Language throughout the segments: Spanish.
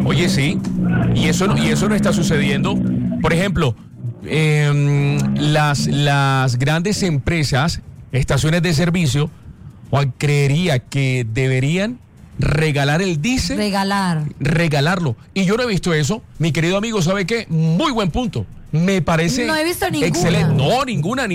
Oye, sí, y eso no está sucediendo. Por ejemplo, las grandes empresas, estaciones de servicio, Juan, creería que deberían regalar el diésel. Regalarlo. Y yo no he visto eso. Mi querido amigo, ¿sabe qué? Muy buen punto. Me parece. No he visto ninguna. Excelente. No, ninguna.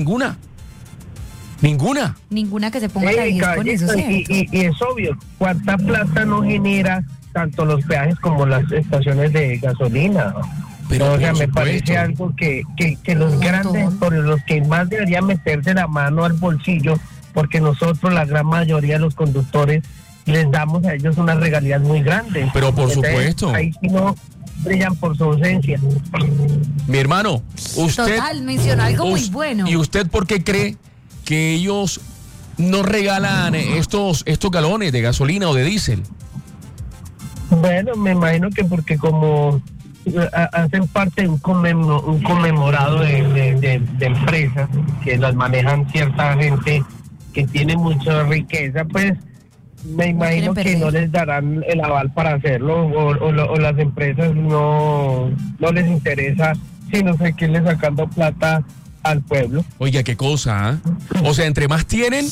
Ninguna que se ponga a regir con eso, ¿cierto? Y es obvio, ¿cuánta plata no genera tanto los peajes como las estaciones de gasolina? Pero o sea, me parece algo que los grandes, por los que más deberían meterse la mano al bolsillo, porque nosotros, la gran mayoría de los conductores, les damos a ellos unas regalías muy grandes. Pero por supuesto. Ahí sí no brillan por su ausencia. Mi hermano, usted... Total, mencionó algo muy bueno. ¿Y usted por qué cree que ellos no regalan estos galones de gasolina o de diésel? Bueno, me imagino que porque como hacen parte de un conmemorado de empresas que las manejan cierta gente que tiene mucha riqueza, pues me imagino que no les darán el aval para hacerlo, o las empresas no les interesa, sino seguirle sacando plata al pueblo. Oiga, qué cosa, ¿eh? O sea, entre más tienen,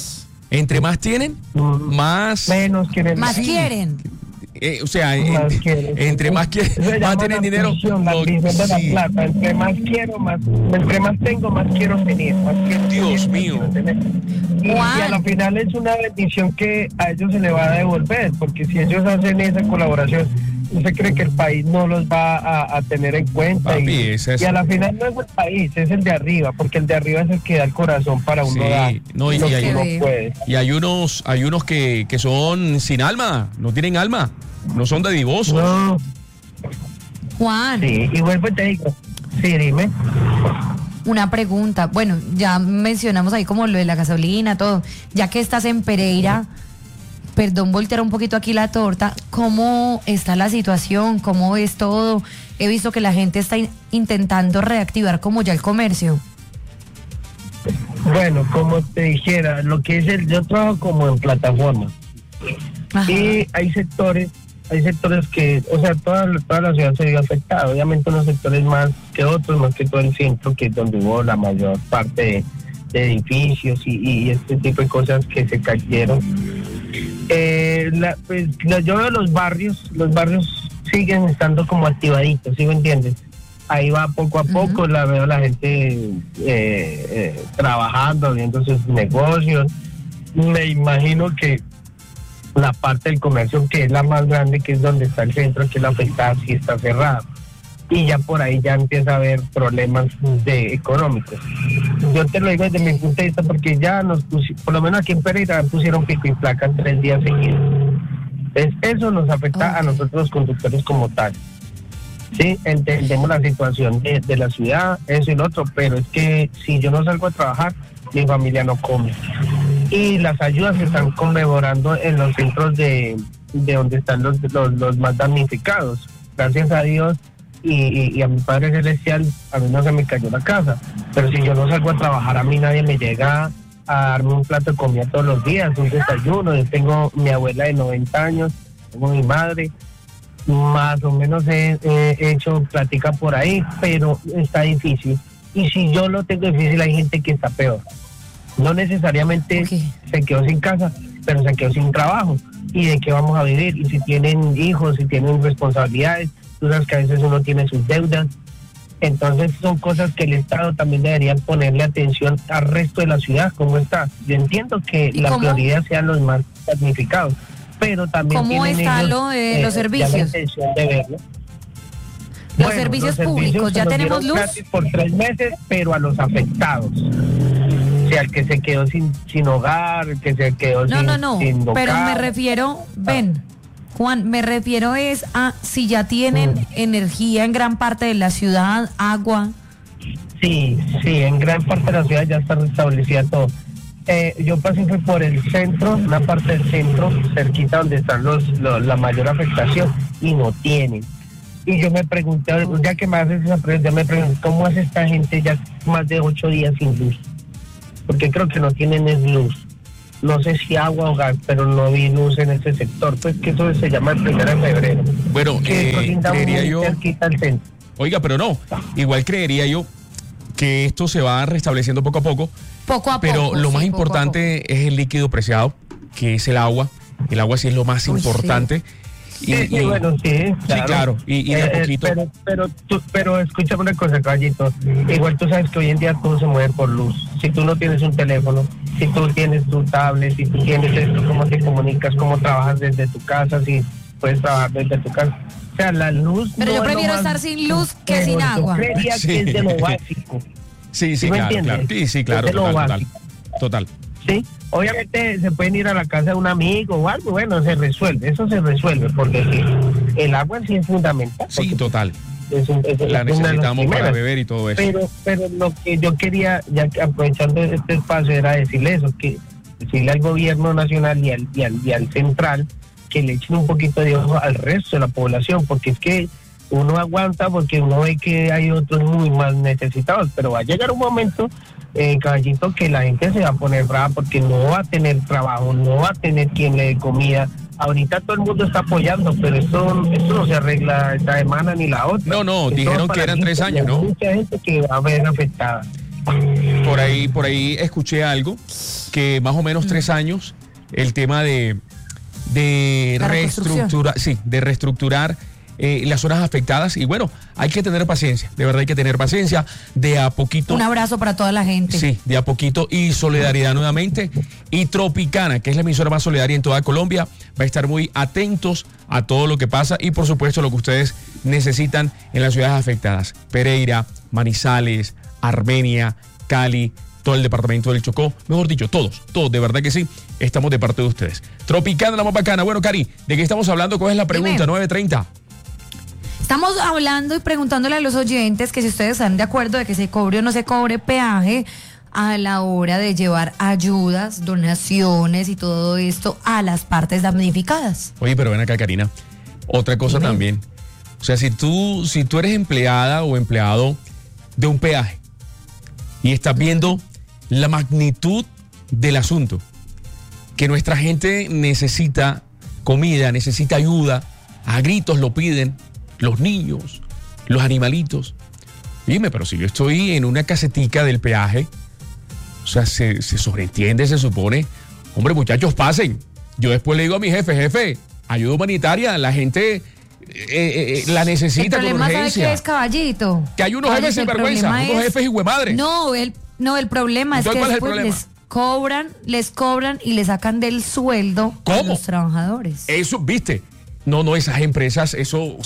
más... Menos quieren. Más quieren. Entre más tienen dinero. La plata. Entre más tengo, más quiero tener. Dios mío. Y a la final es una bendición que a ellos se le va a devolver, porque si ellos hacen esa colaboración, ¿usted cree que el país no los va a tener en cuenta? Papi, y a la final no es el país, es el de arriba, porque el de arriba es el que da el corazón para uno dar. No, y hay unos que son sin alma, no tienen alma, no son dadivosos. No. Juan. Sí, y vuelvo y te digo. Sí, dime. Una pregunta, bueno, ya mencionamos ahí como lo de la gasolina, todo, ya que estás en Pereira, perdón voltear un poquito aquí la torta, ¿cómo está la situación? ¿Cómo ves todo? He visto que la gente está intentando reactivar como ya el comercio. Bueno, como te dijera, lo que es yo trabajo como en plataforma. Ajá. Y hay sectores que, o sea, toda la ciudad se vio afectada, obviamente unos sectores más que otros, más que todo el centro, que es donde hubo la mayor parte de edificios y este tipo de cosas que se cayeron. Yo veo los barrios siguen estando como activaditos, ¿sí me entiendes? Ahí va poco a poco, veo la gente trabajando, abriendo sus negocios. Me imagino que la parte del comercio, que es la más grande, que es donde está el centro, que es la afectada, sí está cerrada. Y ya por ahí ya empieza a haber problemas económicos. Yo te lo digo desde mi punto de vista, porque ya por lo menos aquí en Pereira pusieron pico y placa en 3 días seguidos. Entonces, eso nos afecta a nosotros los conductores como tal. Sí, entendemos la situación de la ciudad, eso y lo otro, pero es que si yo no salgo a trabajar, mi familia no come. Y las ayudas se están conmemorando en los centros de donde están los más damnificados. Gracias a Dios y a mi Padre Celestial, a mí no se me cayó la casa. Pero si yo no salgo a trabajar, a mí nadie me llega a darme un plato de comida todos los días, un desayuno. Yo tengo mi abuela de 90 años, tengo mi madre, más o menos he hecho plática por ahí, pero está difícil. Y si yo lo tengo difícil, hay gente que está peor. No necesariamente se quedó sin casa, pero se quedó sin trabajo. ¿Y de qué vamos a vivir? Y si tienen hijos, si tienen responsabilidades, tú sabes que a veces uno tiene sus deudas. Entonces son cosas que el Estado también debería ponerle atención al resto de la ciudad, ¿cómo está? Yo entiendo que la prioridad sean los más damnificados, pero también ¿cómo está lo de los servicios? De verlo. Los servicios públicos, ¿ya tenemos luz? Por 3 meses, pero a los afectados. O sea, el que se quedó sin hogar, el que se quedó sin local. Pero me refiero, Juan, me refiero es a si ya tienen energía en gran parte de la ciudad, agua. Sí, en gran parte de la ciudad ya está restablecida todo. Yo pasé por el centro, una parte del centro, cerquita donde están la mayor afectación, y no tienen. Y yo me pregunté, ya que me haces esa pregunta, me pregunté, ¿cómo hace esta gente ya más de 8 días sin luz? Porque creo que no tienen luz. no sé si agua o gas, pero no vi luz en ese sector, pues que eso se llama el 1 de febrero. Bueno, creería yo... Al centro. Oiga, pero no, igual creería yo que esto se va restableciendo poco a poco. Pero lo más importante es el líquido preciado, que es el agua. El agua sí es lo más importante. Sí. Bueno, sí, claro. Sí, claro, y de a poquito. Pero escúchame una cosa, caballito. Igual tú sabes que hoy en día todo se mueve por luz. Si tú no tienes un teléfono, si tú tienes tu tablet, si tú tienes esto, cómo te comunicas, cómo trabajas desde tu casa, si puedes trabajar desde tu casa. O sea, la luz... Pero yo prefiero estar sin luz que sin agua. Yo creería que es de lo básico. Sí, claro. Sí, claro, total. Sí, obviamente se pueden ir a la casa de un amigo o algo, bueno, eso se resuelve, porque sí, el agua sí es fundamental. Sí, total. La necesitamos para beber y todo eso. Pero lo que yo quería, ya que aprovechando este espacio, era decirle eso, que decirle al gobierno nacional y al central que le echen un poquito de ojo al resto de la población, porque es que uno aguanta porque uno ve que hay otros muy más necesitados, pero va a llegar un momento, caballito, que la gente se va a poner brava porque no va a tener trabajo, no va a tener quien le dé comida. Ahorita todo el mundo está apoyando, pero esto no se arregla esta semana ni la otra. No, dijeron que eran 3 años, ¿no? Mucha gente que va a ver afectada. Por ahí escuché algo, que más o menos 3 años, el tema de reestructurar las zonas afectadas, y bueno, hay que tener paciencia, de verdad hay que tener paciencia, de a poquito. Un abrazo para toda la gente. Sí, de a poquito, y solidaridad nuevamente, y Tropicana, que es la emisora más solidaria en toda Colombia, va a estar muy atentos a todo lo que pasa y por supuesto lo que ustedes necesitan en las ciudades afectadas: Pereira, Manizales, Armenia, Cali, todo el departamento del Chocó, mejor dicho, todos, de verdad que sí, estamos de parte de ustedes. Tropicana, la más bacana. Bueno, Cari, ¿de qué estamos hablando? ¿Cuál es la pregunta? 9:30. Estamos hablando y preguntándole a los oyentes que si ustedes están de acuerdo de que se cobre o no se cobre peaje a la hora de llevar ayudas, donaciones y todo esto a las partes damnificadas. Oye, pero ven acá, Karina, otra cosa también. O sea, si tú eres empleada o empleado de un peaje y estás viendo la magnitud del asunto, que nuestra gente necesita comida, necesita ayuda, a gritos lo piden, los niños, los animalitos. Dime, pero si yo estoy en una casetica del peaje, o sea, se sobreentiende, se supone, hombre, muchachos, pasen. Yo después le digo a mi jefe, ayuda humanitaria, la gente la necesita con urgencia. ¿Sabe qué es, caballito? Que hay unos jefes sin vergüenza, unos jefes hijuemadres. No, el problema es que después les cobran y le sacan del sueldo a los trabajadores. Eso, ¿viste? No, esas empresas,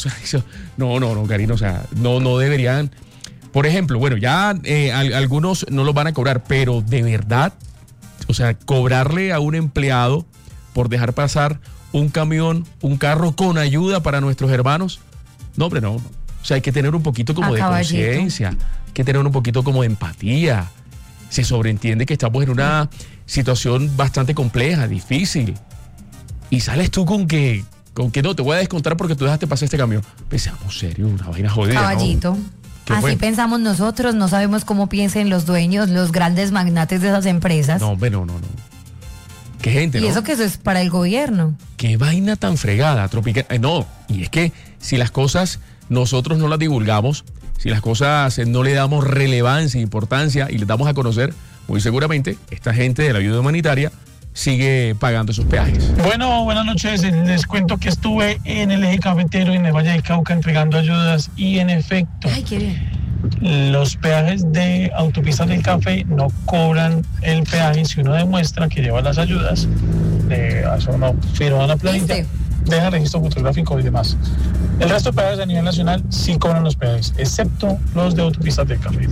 no, Karina, o sea, no deberían. Por ejemplo, bueno, ya algunos no los van a cobrar, pero de verdad, o sea, cobrarle a un empleado por dejar pasar un camión, un carro con ayuda para nuestros hermanos, no, hombre, no. O sea, hay que tener un poquito como de conciencia, hay que tener un poquito como de empatía. Se sobreentiende que estamos en una situación bastante compleja, difícil, y sales tú con que no, te voy a descontar porque tú dejaste pasar este camión. Pensamos serio, una vaina jodida. Caballito, ¿no? Así pensamos nosotros, no sabemos cómo piensen los dueños, los grandes magnates de esas empresas. No, hombre, no. Qué gente, ¿no? Y eso que eso es para el gobierno. Qué vaina tan fregada, Tropicana. No, y es que si las cosas nosotros no las divulgamos, si las cosas no le damos relevancia, importancia y les damos a conocer, muy seguramente esta gente de la ayuda humanitaria sigue pagando esos peajes. Bueno, buenas noches. Les cuento que estuve en el eje cafetero en el Valle del Cauca entregando ayudas y en efecto, ay, qué bien, los peajes de autopistas del café no cobran el peaje si uno demuestra que lleva las ayudas, hace una firma, una planilla, deja registro fotográfico y demás. El resto de peajes a nivel nacional sí cobran los peajes, excepto los de autopistas del café.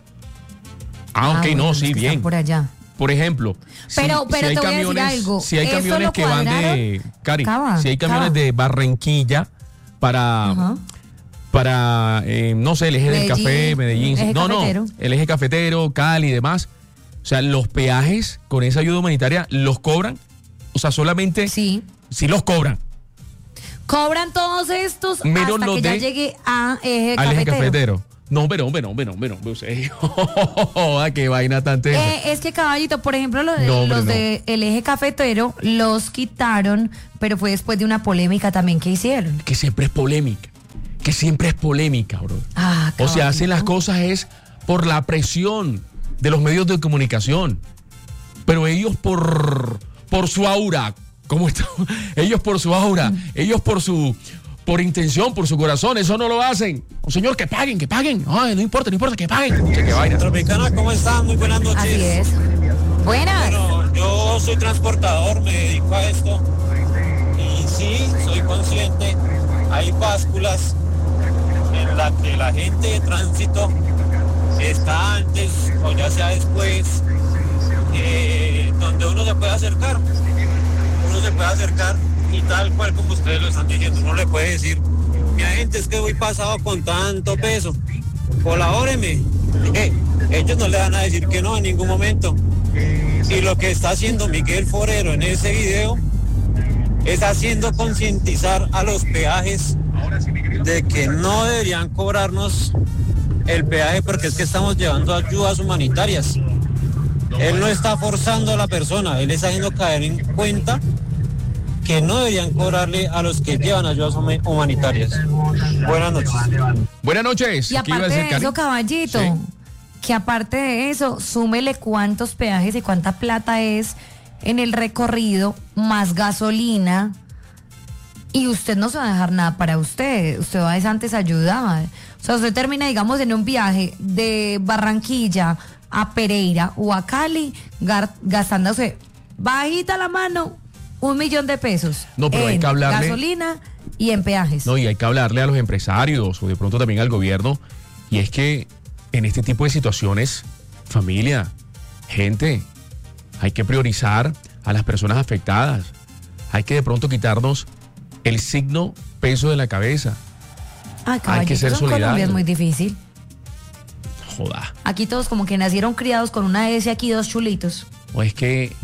Ok, no, sí, bien. Por allá. Por ejemplo, pero si hay te voy camiones, a decir algo. Si hay camiones que van de, Cari, si hay camiones de Barranquilla para no sé, el eje del café, Medellín, el eje cafetero, Cali y demás, o sea, los peajes con esa ayuda humanitaria los cobran, o sea, solamente sí los cobran. Cobran todos estos menos hasta los que ya llegue a eje cafetero. Eje cafetero. No, pero, qué vaina tan tensa. Es que, caballito, por ejemplo, los del eje cafetero los quitaron, pero fue después de una polémica también que hicieron. Que siempre es polémica, bro. O sea, hacen las cosas es por la presión de los medios de comunicación. Pero ellos por su aura, ¿cómo está? Ellos por su aura, ellos por intención, por su corazón, eso no lo hacen. Señor, que paguen. Ay, no importa, que paguen. Qué vaina. Tropicana, ¿cómo están? Muy buenas noches. Así es. Buenas. Bueno, yo soy transportador, me dedico a esto. Y sí, soy consciente, hay básculas en las que la gente de tránsito está antes o ya sea después, donde uno se puede acercar. Y tal cual como ustedes lo están diciendo, uno le puede decir, mi agente, es que voy pasado con tanto peso, colabóreme. Ellos no le van a decir que no en ningún momento. Y lo que está haciendo Miguel Forero en ese video es haciendo concientizar a los peajes de que no deberían cobrarnos el peaje porque es que estamos llevando ayudas humanitarias. Él no está forzando a la persona, él está haciendo caer en cuenta que no deberían cobrarle a los que llevan ayudas humanitarias. Buenas noches. Buenas noches. Y aparte de eso, caballito, sí, que aparte de eso, súmele cuántos peajes y cuánta plata es en el recorrido, más gasolina, y usted no se va a dejar nada para usted va a antes ayudar. O sea, usted termina, digamos, en un viaje de Barranquilla a Pereira o a Cali, gastándose bajita la mano 1 millón de pesos. No, pero hay que hablarle, gasolina y en peajes. No, y hay que hablarle a los empresarios o de pronto también al gobierno. Y es que en este tipo de situaciones, familia, gente, hay que priorizar a las personas afectadas. Hay que de pronto quitarnos el signo peso de la cabeza. Hay que ser solidarios. Colombia es muy difícil. Joda. Aquí todos como que nacieron criados con una S, aquí 2 chulitos. O es que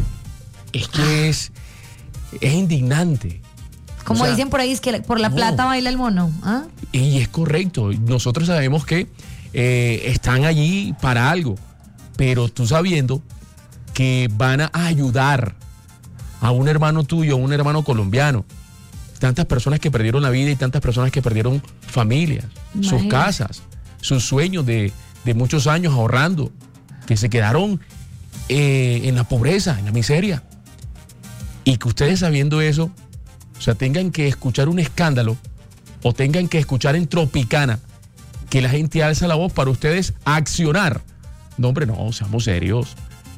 es indignante. Como dicen por ahí, es que por la plata baila el mono. ¿Ah? Y es correcto. Nosotros sabemos que están allí para algo, pero tú sabiendo que van a ayudar a un hermano tuyo, a un hermano colombiano, tantas personas que perdieron la vida y tantas personas que perdieron familias, sus casas, sus sueños de muchos años ahorrando, que se quedaron en la pobreza, en la miseria. Y que ustedes sabiendo eso, o sea, tengan que escuchar un escándalo o tengan que escuchar en Tropicana que la gente alza la voz para ustedes accionar. No, hombre, no, seamos serios.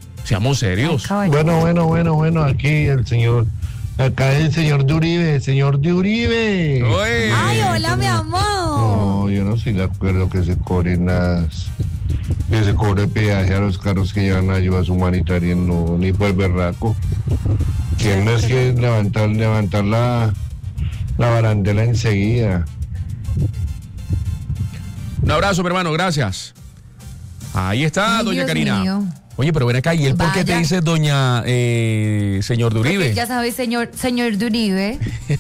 Bueno, aquí el señor de Uribe. Ay, hola, mi amor. No, yo no estoy de acuerdo que se cobre peaje a los carros que llevan ayudas humanitarias, no, ni por el berraco. Tienes que levantar la barandela enseguida. Un abrazo, mi hermano, gracias. Ahí está, doña Dios Karina. Mío. Oye, pero ven acá, ¿y él por qué te dice doña señor de Uribe? Porque ya sabes, señor de Uribe.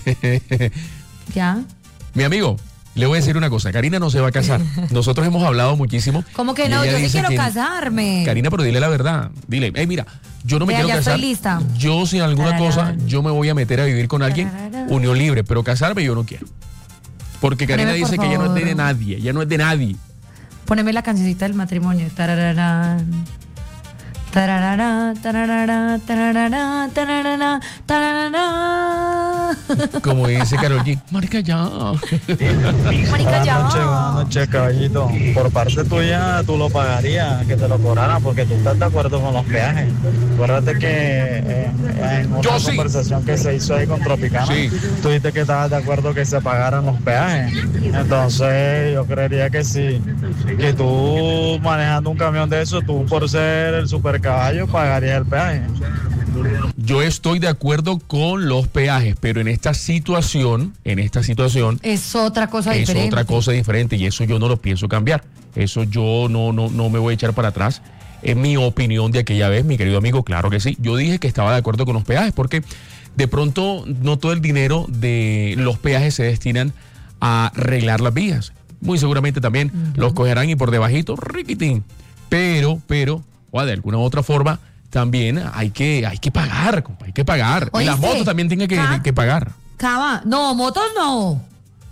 ¿Ya? Mi amigo, le voy a decir una cosa, Karina no se va a casar. Nosotros hemos hablado muchísimo. ¿Cómo que no? Yo sí quiero casarme. Karina, pero dile la verdad. Dile, mira, yo no me quiero casar. Estoy lista. Yo, sin alguna cosa, yo me voy a meter a vivir con alguien, unión libre, pero casarme yo no quiero. Porque Karina dice que ella no es de nadie, ella no es de nadie. Poneme la cancioncita del matrimonio. Tarararán. Tararara, tararara, tararara, tararara, tararara. Como dice Karol G, marica ya. Marica ya. Buenas noches, caballito. Por parte tuya, tú lo pagarías, que te lo cobraran, porque tú estás de acuerdo con los peajes. Acuérdate que en una conversación que se hizo ahí con Tropicana, tú dijiste que estabas de acuerdo que se pagaran los peajes. Entonces, yo creería que sí, que tú manejando un camión de eso, tú por ser el super caballo pagaría el peaje. Yo estoy de acuerdo con los peajes, pero en esta situación es otra cosa diferente. Es otra cosa diferente y eso yo no lo pienso cambiar. Eso yo no me voy a echar para atrás. Es mi opinión de aquella vez, mi querido amigo, claro que sí. Yo dije que estaba de acuerdo con los peajes porque de pronto no todo el dinero de los peajes se destinan a arreglar las vías. muy seguramente también los cogerán y por debajito, riquitín. Pero, o de alguna u otra forma, también hay que pagar, compa, hay que pagar. Y las motos también tienen que pagar. Cava, no, motos no.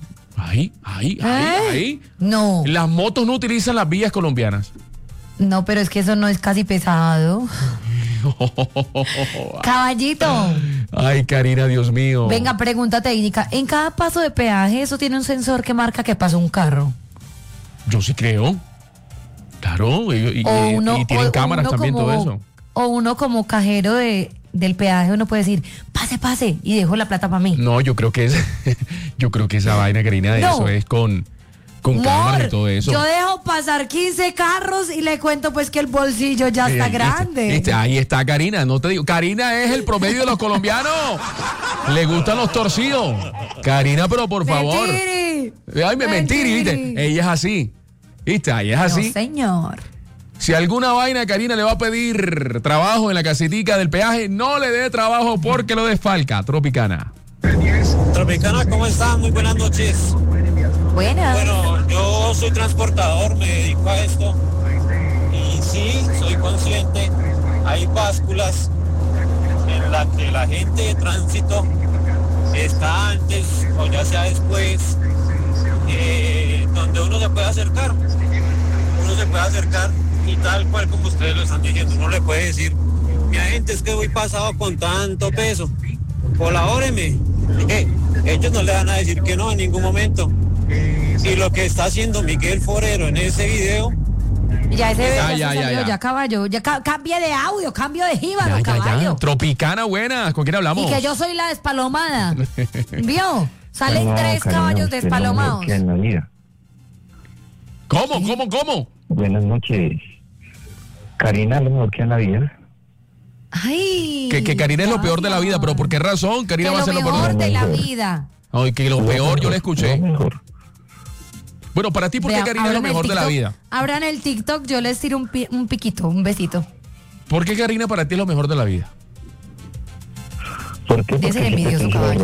Ahí. No. Las motos no utilizan las vías colombianas. No, pero es que eso no es casi pesado. Caballito. Ay, Karina, Dios mío. Venga, pregunta técnica. En cada paso de peaje, eso tiene un sensor que marca que pasó un carro. Yo sí creo. Claro, y tienen cámaras también, todo eso. O uno como cajero del peaje, uno puede decir, pase, y dejo la plata para mí. No, yo creo que esa vaina, Karina, de eso es con cámaras y todo eso. Yo dejo pasar 15 carros y le cuento pues que el bolsillo ya está grande. Ahí está Karina, no te digo. Karina es el promedio de los colombianos. Le gustan los torcidos. Karina, pero por favor. Mentiri, ¿viste? Ella es así. ¿Viste? Ella es así. No, señor. Si alguna vaina Karina le va a pedir trabajo en la casetica del peaje, no le dé trabajo porque lo desfalca. Tropicana. Tropicana, ¿cómo están? Muy buenas noches. Buenas. Bueno, yo soy transportador, me dedico a esto. Y sí, soy consciente, hay básculas en las que la gente de tránsito está antes o ya sea después, donde uno se puede acercar. Y tal cual como ustedes lo están diciendo, uno le puede decir, mi agente, es que voy pasado con tanto peso, colabóreme. Ellos no le van a decir que no en ningún momento. Y lo que está haciendo Miguel Forero en ese video, ya caballo, cambia de audio, cambio de jíbaro, caballo. Tropicana, buenas, ¿con quién hablamos? Y que yo soy la despalomada. ¿Vio? Salen 3 caballos despalomados. ¿Cómo? Buenas noches. Karina, lo mejor que en la vida. Ay. Que Karina es lo peor de la vida, pero ¿por qué razón? Karina va a ser lo peor de la vida. Ay, que lo peor, yo le escuché. Bueno, para ti, ¿por qué Karina es lo mejor de la vida? Abran el TikTok, yo les tiro un piquito, un besito. ¿Por qué Karina para ti es lo mejor de la vida? ¿Por qué? Es el envidioso, caballo.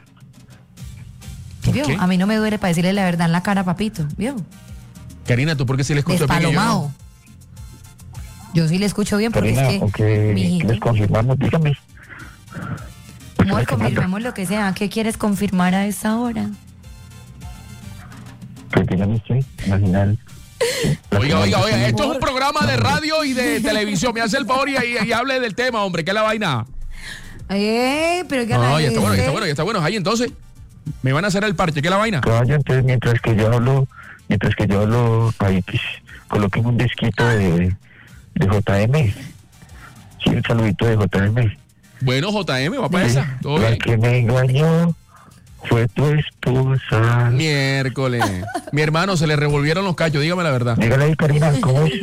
¿Vio? ¿Qué? A mí no me duele para decirle la verdad en la cara, papito. ¿Vio? Karina, ¿tú por qué sí le escuchas bien y yo no? Yo sí le escucho bien porque Karina, es que... ¿les confirmamos? Dígame. Amor, confirmemos lo que sea. ¿Qué quieres confirmar a esa hora? Pues dígame usted, imaginar. Oiga, esto es un programa de radio y de televisión. Me hace el favor y hable del tema, hombre, ¿qué es la vaina? Pero qué no, ya está bueno. Ahí entonces, me van a hacer el parche, ¿qué es la vaina? Caballo, entonces mientras que yo hablo, ahí pues, coloquen un disquito de JM. Sí, un saludito de JM. Bueno, JM, va para esa. Todo La bien. que me engañó fue tu esposa. Miércoles. Mi hermano, se le revolvieron los cachos, dígame la verdad. Dígale ahí, Karina, ¿cómo es?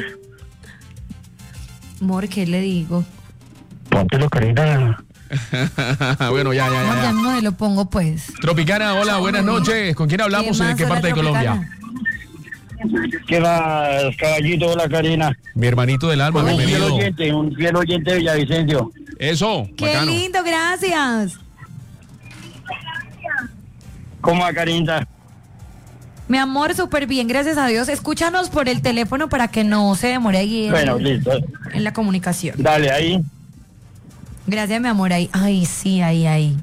Amor, ¿qué le digo? Póntelo, Karina. Bueno, ya. Ya no me lo pongo, pues. Tropicana, hola, buenas noches. ¿Con quién hablamos y de qué parte de Colombia? ¿Qué más, caballito? Hola, Karina. Mi hermanito del alma, bienvenido. Un fiel oyente de Villavicencio. Eso, qué bacano. lindo, gracias. ¿Cómo va, Karina? Mi amor, súper bien, gracias a Dios. Escúchanos por el teléfono para que no se demore ahí Listo. En la comunicación. Dale, ahí. Gracias, mi amor, ahí. Ay, sí, ahí.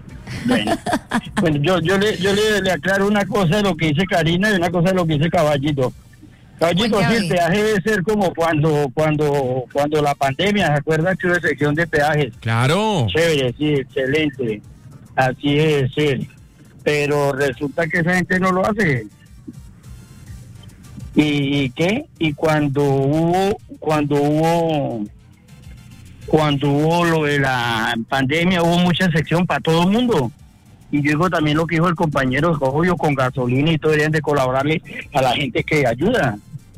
Bueno, yo le aclaro una cosa de lo que dice Karina y una cosa de lo que dice Caballito. Caballito, sí, el peaje debe ser como cuando la pandemia, ¿se acuerdan que hubo sección de peajes? Claro. Chévere, sí, excelente. Así debe ser. Pero resulta que esa gente no lo hace. ¿Y qué? Y cuando hubo lo de la pandemia, hubo mucha sección para todo el mundo. Y yo digo también lo que dijo el compañero, obvio, con gasolina y todo, deberían de colaborarle a la gente que ayuda.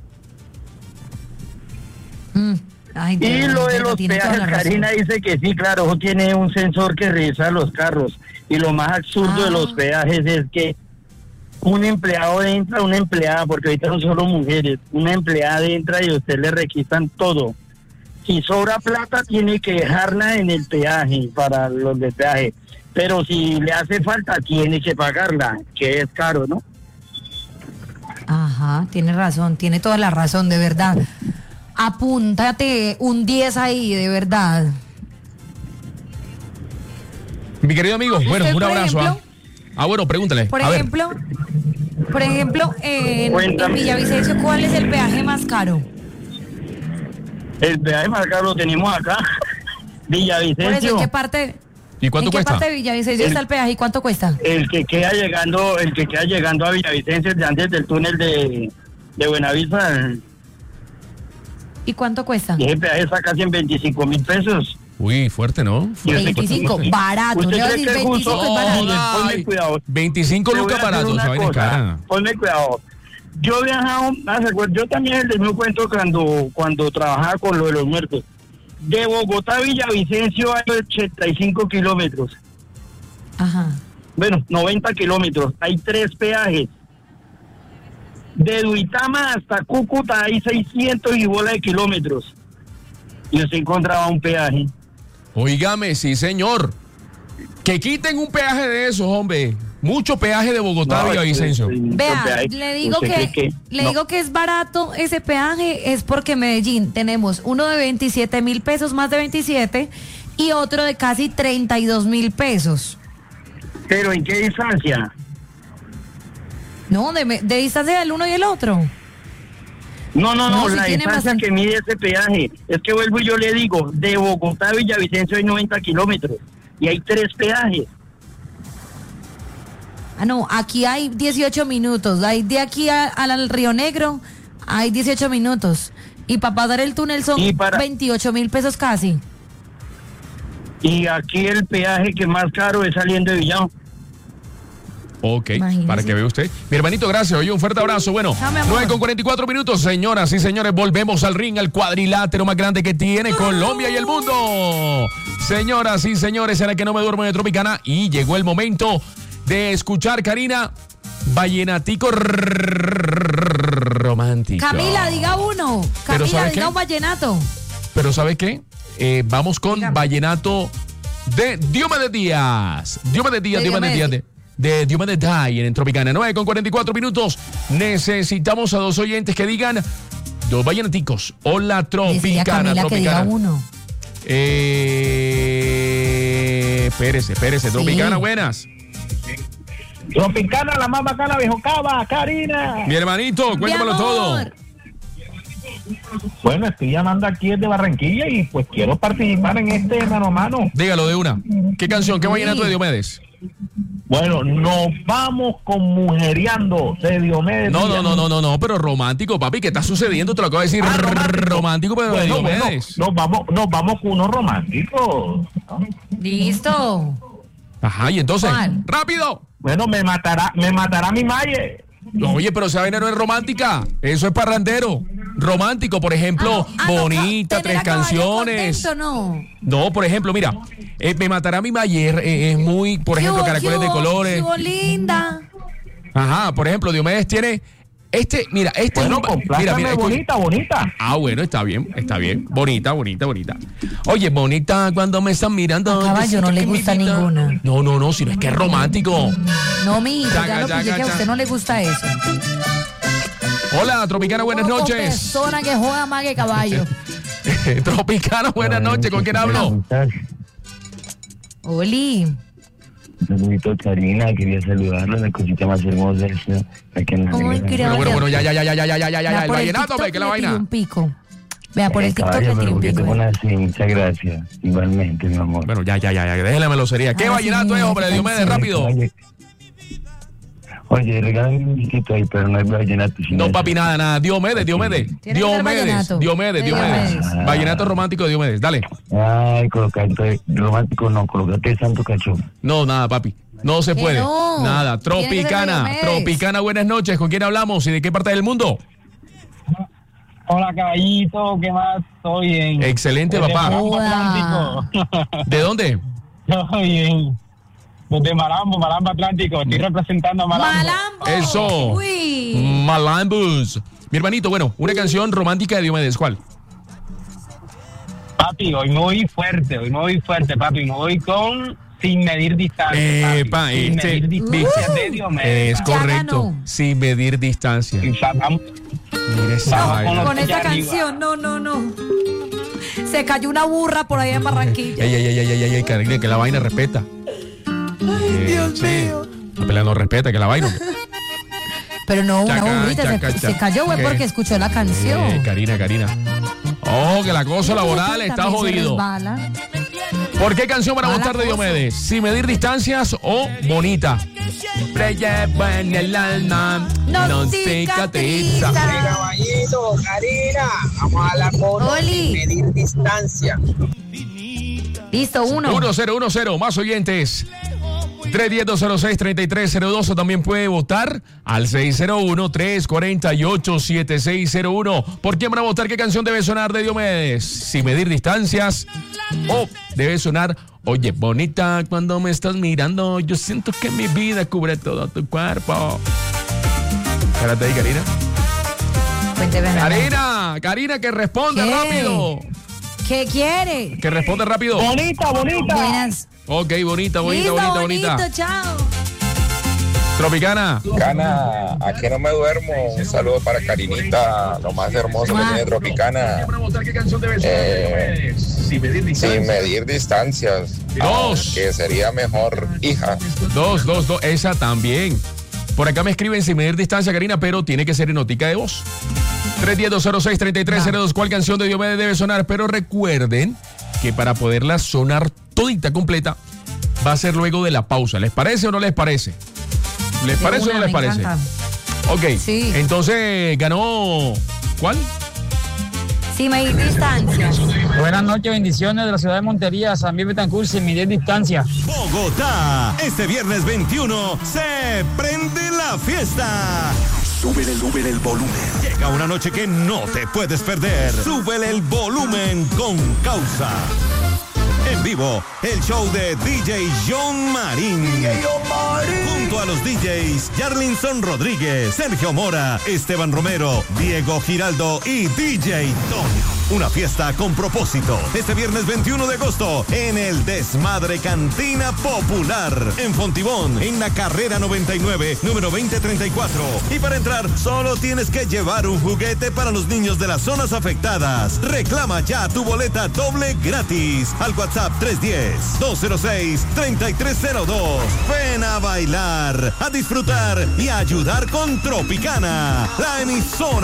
Y lo de los peajes, Karina dice que sí, claro, eso tiene un sensor que revisa los carros. Y lo más absurdo de los peajes es que un empleado entra, una empleada, porque ahorita son solo mujeres, una empleada entra y a usted le requisan todo. Si sobra plata, tiene que dejarla en el peaje, para los de peaje. Pero si le hace falta, tiene que pagarla, que es caro, ¿no? Ajá, tiene razón, tiene toda la razón, de verdad. Apúntate un 10 ahí, de verdad. Mi querido amigo, bueno, un abrazo. Ejemplo, bueno, pregúntale. Por ejemplo, en Villavicencio, ¿cuál es el peaje más caro? El peaje más caro lo tenemos acá, Villavicencio. Por eso, ¿en qué parte? ¿Y cuánto cuesta? ¿En qué parte de Villavicencio está el peaje y cuánto cuesta? El que queda llegando a Villavicencio, de antes del túnel de Buenavista. ¿Y cuánto cuesta? Y ese peaje está casi en 25 mil pesos. Uy, fuerte, ¿no? 25, barato. ¿Usted Yo cree decir que el 25 justo? es barato. Ponme cuidado. 25 lucas barato, esa vaina es cara. Ponme cuidado. Yo he viajado, yo también les me cuento cuando trabajaba con lo de los muertos. De Bogotá a Villavicencio hay 85 kilómetros. Ajá. Bueno, 90 kilómetros. Hay 3 peajes. De Duitama hasta Cúcuta hay 600 y bola de kilómetros. Y usted encontraba un peaje. Óigame, sí, señor. Que quiten un peaje de esos, hombre. Mucho peaje de Bogotá a Villavicencio. Vea, le digo que es barato ese peaje, es porque en Medellín tenemos uno de 27 mil pesos, más de 27, y otro de casi 32 mil pesos. ¿Pero en qué distancia? No, de distancia del uno y el otro. No, si la distancia que mide ese peaje. Es que vuelvo y yo le digo, de Bogotá a Villavicencio hay 90 kilómetros y hay 3 peajes. Ah, no, aquí hay 18 minutos. Hay de aquí al Río Negro hay 18 minutos. Y para pagar el túnel son 28 mil pesos casi. Y aquí el peaje que más caro es saliendo de Villao. Ok, Imagínese. para que vea usted. Mi hermanito, gracias. Oye, un fuerte abrazo. Bueno, 9:44 minutos, señoras y señores. Volvemos al ring, al cuadrilátero más grande que tiene Colombia y el mundo. Señoras y señores, en la que no me duermo de Tropicana. Y llegó el momento de escuchar, Karina, vallenatico romántico. Camila, diga uno. Camila, diga un vallenato. Pero ¿sabe qué? Vamos con vallenato de Diomedes Díaz. Diomedes Díaz de Diomedes Díaz en Tropicana. 9:44 minutos. Necesitamos a 2 oyentes que digan 2 vallenaticos. Hola, Tropicana. Camila, que diga uno. Espérese. Tropicana, buenas. Tropicana, la más bacana, viejo Cava, Karina. Mi hermanito, cuéntamelo todo. Bueno, estoy llamando aquí desde Barranquilla y pues quiero participar en este mano a mano. Dígalo de una. ¿Qué canción? ¿Qué vallenato de Diomedes? Bueno, nos vamos con Mujereando de Diomedes. No, pero romántico, papi, ¿qué está sucediendo? Te lo acabo de decir, romántico, pero de Diomedes. Nos vamos con uno romántico. Listo. Ajá, y entonces, ¿cuál? ¡rápido! Bueno, me matará mi malle. Oye, pero esa vaina no es romántica, eso es parrandero. Romántico, por ejemplo, bonita, 3 canciones. Contento, no, por ejemplo, mira, me matará mi Mayer, es muy, por ejemplo, Caracoles de Colores. Linda. Ajá, por ejemplo, Diomedes tiene mira, Bueno, mira, bonita. Ah, bueno, está bien. Bonita. Oye, bonita cuando me están mirando. A Caballo no le gusta ninguna. No, sino es que es romántico. No, mi hija, ya lo pillé que a usted no le gusta eso. Hola, Tropicana, buenas noches. Persona que juega más que caballo. Tropicana, buenas noches. ¿Con quién hablo? Oli. Saludito, Karina, quería saludarla, la cosita más hermosa aquí en la Bueno, ya, el vallenato, ¿qué es la vaina? Un pico. Vea, por el TikTok le tiré un pico. Muchas gracias, igualmente, mi amor. Bueno, ya, déjale melosería. ¿Qué vallenato es, hombre? Diomedes, rápido. Oye, regálame un disquito ahí, pero no es vallenato. No, papi, nada. Diomedes. Vallenato romántico de Diomedes, dale. Ay, colocate romántico, no, colocate Santo Cacho. No, nada, papi. No se puede. No. Nada. Tropicana, buenas noches. ¿Con quién hablamos y de qué parte del mundo? Hola, caballito, ¿qué más? Estoy bien. Excelente, papá. ¿De dónde? Estoy desde Malambo Atlántico. Estoy representando a Malambo. Eso. Uy. Malambos. Mi hermanito, bueno, una canción romántica de Diomedes, ¿cuál? Papi, hoy me voy fuerte, papi. Me voy con sin medir distancia. Sin medir distancia de Diomedes. Es correcto, sin medir distancia. Mira esa vaina. Con esta canción, no. Se cayó una burra por ahí en Barranquilla. Ey, Karina, que la vaina respeta. Dios mío. La pelea no respeta, que la vaina. Pero no, una burrita se cayó, güey, porque escuchó la canción. Karina. Oh, que el acoso laboral está jodido. ¿Por qué canción para votar de Diomedes? ¿Sin medir distancias o Bonita? Siempre lleva en el alma, no cicatriza. Caballito, Karina, vamos a la foto sin medir distancia. Listo, 1-0, más oyentes. 310-206-3302 o también puede votar al 601-348-7601. ¿Por quién van a votar? ¿Qué canción debe sonar de Diomedes? Sin medir distancias o debe sonar Oye, bonita, cuando me estás mirando, yo siento que mi vida cubre todo tu cuerpo. Espérate ahí, Karina. Cuénteme. Karina, que responde rápido. ¿Qué quiere? Que responde rápido. Bonita. Buenas. Ok, bonita. Bonito, chao. Tropicana. Tropicana, aquí no me duermo. Un saludo para Karinita, lo más hermoso que tiene Tropicana. Sin medir distancias. Que sería mejor, hija. Dos. Esa también. Por acá me escriben sin medir distancia, Karina, pero tiene que ser en notica de voz. 310-206-3302. ¿Cuál canción de Diomedes debe sonar? Pero recuerden que para poderla sonar todita completa va a ser luego de la pausa. ¿Les parece o no les parece? ¿Les parece o no les parece? Encanta. Ok, sí. Entonces ganó... ¿Cuál? Sin medir distancia. Buenas noches, bendiciones de la ciudad de Montería, San Miguel Betancourt, sin medir distancia. Bogotá, este viernes 21 se prende la fiesta. Súbele el volumen. Llega una noche que no te puedes perder. Súbele el volumen con Causa. En vivo, el show de DJ John Marín. Junto a los DJs Yarlinson Rodríguez, Sergio Mora, Esteban Romero, Diego Giraldo y DJ Toño. Una fiesta con propósito. Este viernes 21 de agosto en el Desmadre Cantina Popular. En Fontibón, en la carrera 99, número 2034. Y para entrar, solo tienes que llevar un juguete para los niños de las zonas afectadas. Reclama ya tu boleta doble gratis al WhatsApp 310-206-3302. Ven a bailar, a disfrutar y a ayudar con Tropicana, la emisora